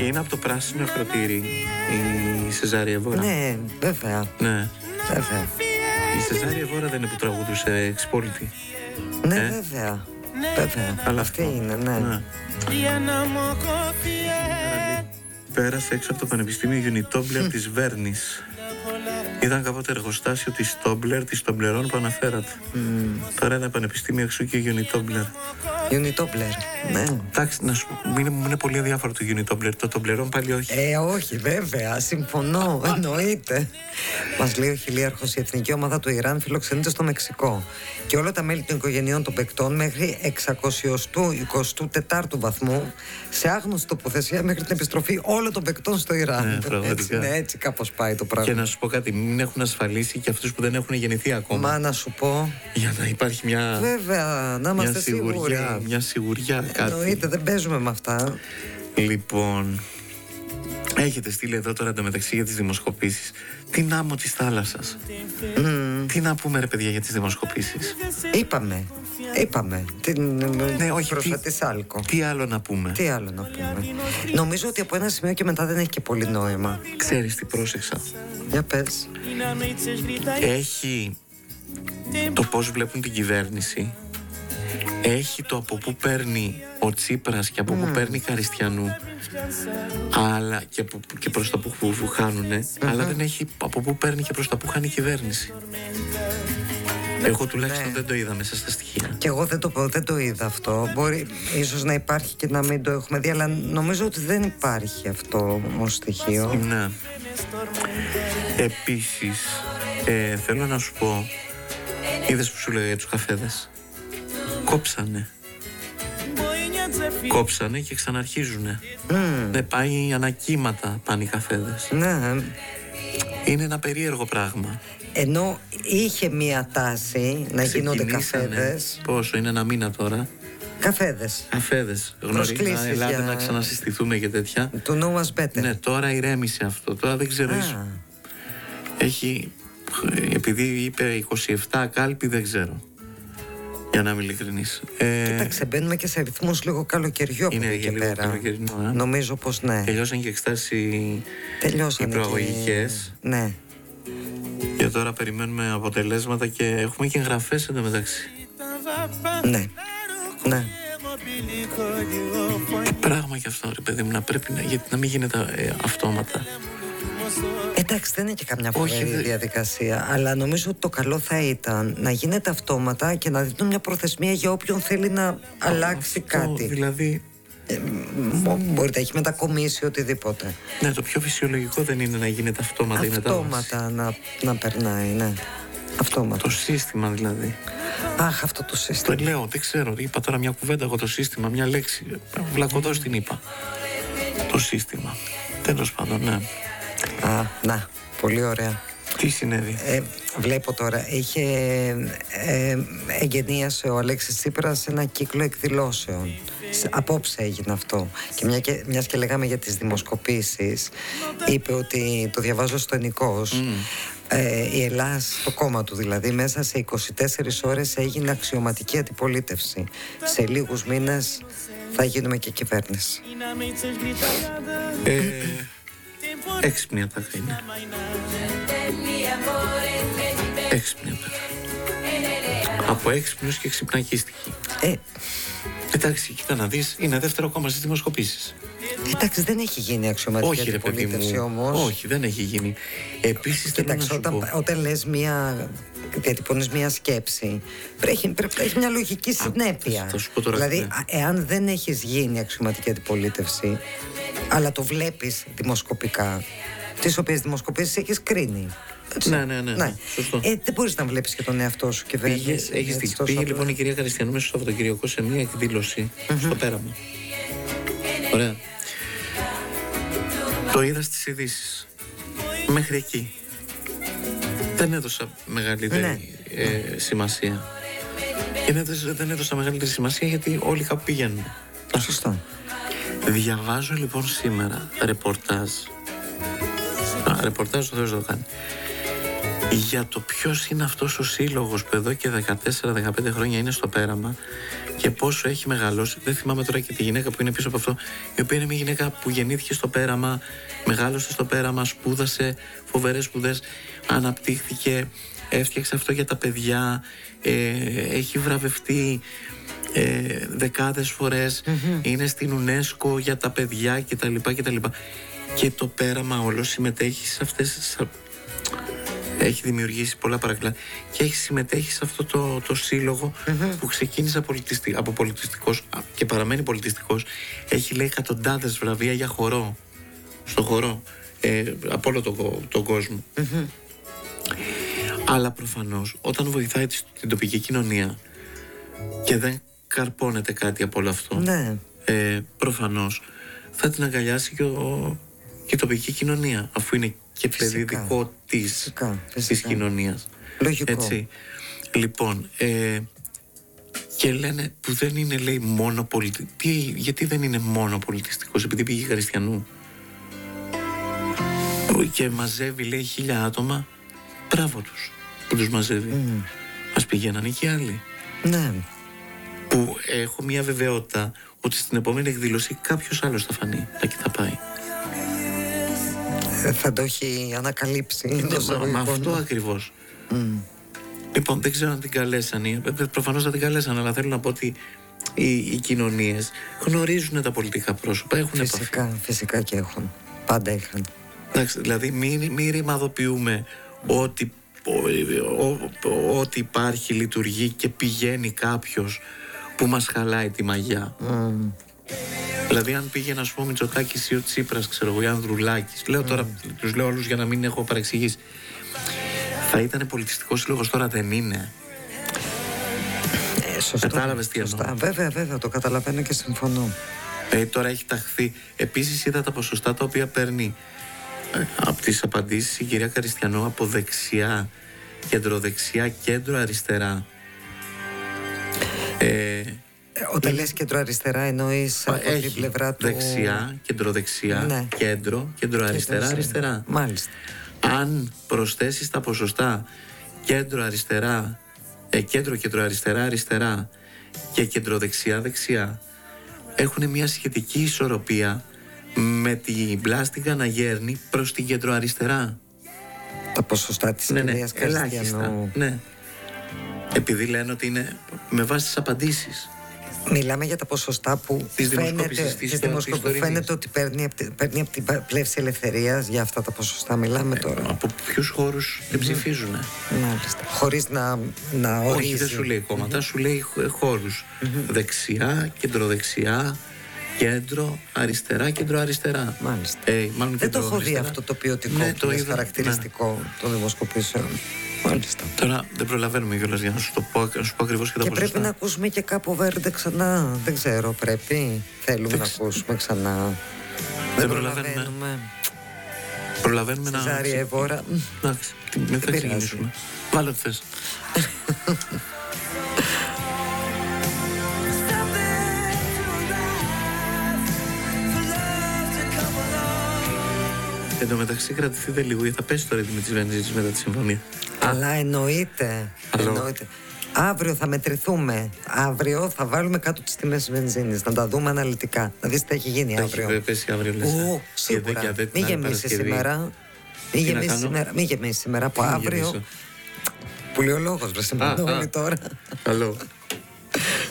Και είναι από το πράσινο ακροτήρι η Σεζάρια Εβόρα. Ναι, βέβαια. Ναι. Βέβαια. Η Σεζάρια Εβόρα δεν είναι που τραγουδούσε Εξπόλητη. Ναι, βέβαια. Βέβαια. Αλλά αυτή αυτό είναι, ναι. Πέρασε έξω από το Πανεπιστήμιο Unitobler της Βέρνης. Ήταν κάποτε εργοστάσιο της Tobler, της Τομπλερών που αναφέρατε. Τώρα ένα πανεπιστήμιο εξού και Unitobler. Unitobler, ναι. Εντάξει, να σου πω, είναι πολύ αδιάφορο το Unitobler. Το Τομπλερών πάλι όχι. Όχι, βέβαια, συμφωνώ, εννοείται. Μας λέει ο χιλίαρχος, η εθνική ομάδα του Ιράν φιλοξενείται στο Μεξικό. Και όλα τα μέλη των οικογενειών των παικτών μέχρι 624ου βαθμού σε άγνωστη τοποθεσία μέχρι την επιστροφή όλων των παικτών στο Ιράν. Έτσι κάπως πάει το πράγμα. Και να σου πω κάτι, μην έχουν ασφαλίσει και αυτούς που δεν έχουν γεννηθεί ακόμα. Μα να σου πω. Για να υπάρχει μια. Βέβαια, να είμαστε σίγουροι. Μια σιγουριά, κάτι. Εννοείται, δεν παίζουμε με αυτά. Λοιπόν, έχετε στείλει εδώ τώρα εντωμεταξύ για τις δημοσκοπήσεις την άμμο της θάλασσας. Τι να πούμε ρε παιδιά για τις δημοσκοπήσεις? Είπαμε. Ναι, όχι, προσφατή Σάλκο. Τι άλλο να πούμε? Νομίζω ότι από ένα σημείο και μετά δεν έχει και πολύ νόημα. Ξέρεις τι πρόσεξα? Για πες. Έχει το πώς βλέπουν την κυβέρνηση. Έχει το από πού παίρνει ο Τσίπρας και από πού παίρνει Καριστιανού, αλλά και προς τα που χάνουνε, αλλά δεν έχει από πού παίρνει και προς τα που χάνει η κυβέρνηση. Εγώ τουλάχιστον δεν το είδα μέσα στα στοιχεία. Και εγώ δεν το είδα αυτό. Μπορεί ίσως να υπάρχει και να μην το έχουμε δει, αλλά νομίζω ότι δεν υπάρχει αυτό ως στοιχείο. Ναι. Επίσης θέλω να σου πω, είδες που σου λέω για τους καφέδες? Κόψανε και ξαναρχίζουνε. Ναι, πάει ανακύματα πάνε οι καφέδες. Ναι. Είναι ένα περίεργο πράγμα. Ενώ είχε μία τάση να γίνονται καφέδες. Πόσο, είναι ένα μήνα τώρα? Καφέδες. Γνωρίζουμε, ελάτε να ξανασυστηθούμε και τέτοια. To know us better. Ναι, τώρα ηρέμησε αυτό. Τώρα δεν ξέρω. Έχει. Επειδή είπε 27 κάλπη, δεν ξέρω. Για να είμαι ειλικρινής. Κοίταξε, μπαίνουμε και σε ρυθμούς λίγο καλοκαιριού από εκεί και πέρα. Νομίζω πως ναι. Τελειώσαν και εξετάσεις οι προαγωγικές. Ναι. Και τώρα περιμένουμε αποτελέσματα και έχουμε και εγγραφές εντωμεταξύ. Ναι. Ναι. Τι πράγμα κι αυτό, ρε παιδί μου, να πρέπει γιατί να μην γίνεται αυτόματα. Εντάξει, δεν είναι και καμιά φοβερή διαδικασία, αλλά νομίζω ότι το καλό θα ήταν να γίνεται αυτόματα και να δίνουν μια προθεσμία για όποιον θέλει να αλλάξει κάτι. Δηλαδή. Μπορείτε, έχει μετακομίσει οτιδήποτε. Ναι, το πιο φυσιολογικό δεν είναι να γίνεται αυτόματα η μετάβαση. Αυτόματα να περνάει, ναι. Αυτόματα. Το σύστημα δηλαδή. Αχ, αυτό το σύστημα. Το λέω, δεν ξέρω. Είπα τώρα μια κουβέντα εγώ το σύστημα, μια λέξη. Βλακωδώς την είπα. Το σύστημα. Τέλος πάντων, ναι. Να, πολύ ωραία. Τι συνέβη? Βλέπω τώρα, εγγενίασε ο Αλέξης Τσίπρας ένα κύκλο εκδηλώσεων. Απόψε έγινε αυτό. Και μιας και λέγαμε για τις δημοσκοπήσεις, είπε ότι, το διαβάζω στο Ενικός, η Ελλάς, το κόμμα του δηλαδή, μέσα σε 24 ώρες έγινε αξιωματική αντιπολίτευση. Σε λίγους μήνες θα γίνουμε και κυβέρνηση. Έξυπνη ατάκα είναι. Έξυπνη ατάκα. Από έξυπνους και ξυπνακίστικη. Εντάξει, κοίτα να δεις, είναι δεύτερο κόμμα στις δημοσκοπήσεις. Εντάξει, δεν έχει γίνει αξιωματική αντιπολίτευση όμως. Όχι, δεν έχει γίνει. Επίσης, κοιτάξτε, όταν λες διατυπώνεις μια σκέψη, πρέπει να έχει μια λογική συνέπεια. Δηλαδή, εάν δεν έχεις γίνει αξιωματική αντιπολίτευση, αλλά το βλέπεις δημοσκοπικά, τις οποίες δημοσκοπήσεις έχεις κρίνει. Ναι. Σωστό. Δεν μπορείς να βλέπεις και τον εαυτό σου κυβέρνηση. Πήγε λοιπόν η κυρία Καριστιανού μέσα στο Σαββατοκυριακό σε μια εκδήλωση στο Πέραμα. Ωραία. Το είδα στις ειδήσεις. Μέχρι εκεί. Δεν έδωσα μεγαλύτερη σημασία. Και δεν έδωσα μεγαλύτερη σημασία γιατί όλοι κάπου πηγαίνουν. Σωστό. Διαβάζω λοιπόν σήμερα ρεπορτάζ το Θεός το κάνει, για το ποιος είναι αυτός ο σύλλογος που εδώ και 14-15 χρόνια είναι στο Πέραμα και πόσο έχει μεγαλώσει. Δεν θυμάμαι τώρα και τη γυναίκα που είναι πίσω από αυτό, η οποία είναι μια γυναίκα που γεννήθηκε στο πέραμα, μεγάλωσε στο πέραμα, σπούδασε φοβερές σπουδές, αναπτύχθηκε, έφτιαξε αυτό για τα παιδιά, έχει βραβευτεί δεκάδες φορές, είναι στην UNESCO για τα παιδιά κτλ. Και το πέραμα όλο συμμετέχει σε αυτές, έχει δημιουργήσει πολλά παρακλάδια και έχει συμμετέχει σε αυτό το σύλλογο που ξεκίνησε από πολιτιστικός και παραμένει πολιτιστικός. Έχει, λέει, εκατοντάδες βραβεία για χορό, στο χορό, από όλο τον κόσμο. Αλλά προφανώς όταν βοηθάει την τοπική κοινωνία και δεν καρπώνεται κάτι από όλο αυτό, προφανώς θα την αγκαλιάσει και η τοπική κοινωνία, αφού είναι και παιδί δικό της κοινωνίας. Λογικό. Έτσι. Λοιπόν, και λένε που δεν είναι, λέει, μόνο γιατί δεν είναι μόνο πολιτιστικός, επειδή πήγε Χαριστιανού και μαζεύει, λέει, 1000 άτομα. Μπράβο τους που τους μαζεύει. Ας πηγαίνανε και άλλοι. Ναι. Που έχω μια βεβαιότητα ότι στην επόμενη εκδήλωση κάποιος άλλος θα φανεί και θα πάει. Θα το έχει ανακαλύψει. Με αυτό ακριβώς. Λοιπόν, δεν ξέρω αν την καλέσανε. Προφανώς θα την καλέσανε, αλλά θέλω να πω ότι οι κοινωνίες γνωρίζουν τα πολιτικά πρόσωπα, έχουν επαφή. Φυσικά και έχουν. Πάντα είχαν. Εντάξει, δηλαδή μην ρημαδοποιούμε ότι υπάρχει, λειτουργεί και πηγαίνει κάποιος που μας χαλάει τη μαγιά. Δηλαδή αν πήγαινε, ας πούμε, Μητσοτάκης ή ο Τσίπρας, ξέρω εγώ, ή Ανδρουλάκης, λέω τώρα, τους λέω όλους για να μην έχω παρεξηγήσει, θα ήταν πολιτιστικός σύλλογος, τώρα δεν είναι. Σωστά. Κατάλαβες τι εννοώ? Βέβαια, το καταλαβαίνω και συμφωνώ. Τώρα έχει ταχθεί. Επίσης είδα τα ποσοστά τα οποία παίρνει από τις απαντήσεις η κυρία Καριστιανού από δεξιά, κεντροδεξιά, κέντρο αριστερά. Όταν λες κέντρο-αριστερά εννοείς από την πλευρά του... Δεξιά, κεντροδεξιά, κέντρο αριστερά. Μάλιστα. Αν προσθέσεις τα ποσοστά κέντρο-αριστερά, κέντρο-αριστερά και κεντροδεξιά-δεξιά, έχουν μια σχετική ισορροπία με την πλάστιγκα να γέρνει προς την κεντροαριστερά. Τα ποσοστά της κυρίας Καριστιανού. Ναι. Επειδή λένε ότι είναι με βάση τις απαντήσεις. Μιλάμε για τα ποσοστά που φαίνεται ότι παίρνει από την πλεύση ελευθερίας. Για αυτά τα ποσοστά μιλάμε τώρα. Από ποιους χώρους δεν ψηφίζουν. Μάλιστα. Χωρίς να ορίζει. Όχι, δεν σου λέει κόμματα, σου λέει χώρους. Δεξιά, κεντροδεξιά, κέντρο, αριστερά, κέντρο-αριστερά. Μάλιστα. Δεν το έχω δει αυτό το ποιοτικό χαρακτηριστικό των δημοσκοπήσεων. Μάλιστα. Τώρα δεν προλαβαίνουμε κιόλας για να σου πω ακριβώς και τα ποσοστά. Πρέπει να ακούσουμε και κάπου Βέρντε ξανά. Δεν ξέρω, πρέπει. Θέλουμε να ακούσουμε ξανά. Δεν προλαβαίνουμε. Προλαβαίνουμε να... Ζάρια Εβόρα. Εντάξει, δεν θα ξεκινήσουμε. Βάλε ό,τι θες. Εν τω μεταξύ κρατηθείτε λίγο, γιατί θα πέσει το ρύθμο της βενζίνης μετά τη συμφωνία. Αλλά εννοείται. Αύριο θα μετρηθούμε. Αύριο θα βάλουμε κάτω τις τιμές της βενζίνης. Να τα δούμε αναλυτικά. Να δεις τι έχει γίνει αύριο. Έχει πέσει αύριο, λες. Σίγουρα. Μην γεμίσει σήμερα. Μην γεμίσει σήμερα από αύριο. Που λέει ο λόγος, βρε, όλοι τώρα. Καλό.